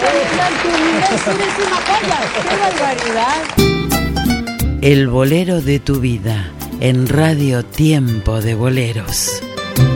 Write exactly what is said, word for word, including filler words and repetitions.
¡Eres una polla! ¡Qué barbaridad! El bolero de tu vida en Radio Tiempo de Boleros.